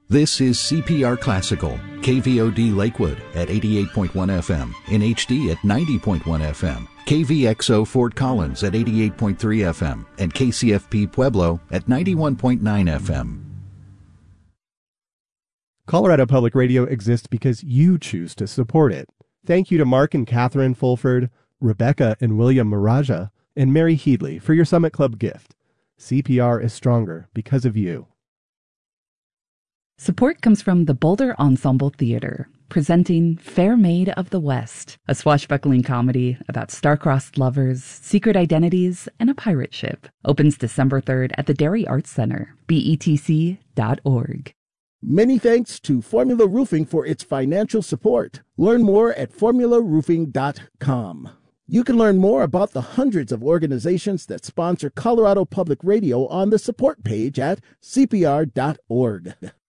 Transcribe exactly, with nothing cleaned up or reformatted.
This is C P R Classical, K V O D Lakewood at eighty-eight point one F M, in H D at ninety point one F M, K V X O Fort Collins at eighty-eight point three F M, and K C F P Pueblo at ninety-one point nine F M. Colorado Public Radio exists because you choose to support it. Thank you to Mark and Catherine Fulford, Rebecca and William Maraja, and Mary Headley for your Summit Club gift. C P R is stronger because of you. Support comes from the Boulder Ensemble Theater, presenting Fair Maid of the West, a swashbuckling comedy about star-crossed lovers, secret identities, and a pirate ship. Opens December third at the Dairy Arts Center, B E T C dot org. Many thanks to Formula Roofing for its financial support. Learn more at formula roofing dot com. You can learn more about the hundreds of organizations that sponsor Colorado Public Radio on the support page at C P R dot org.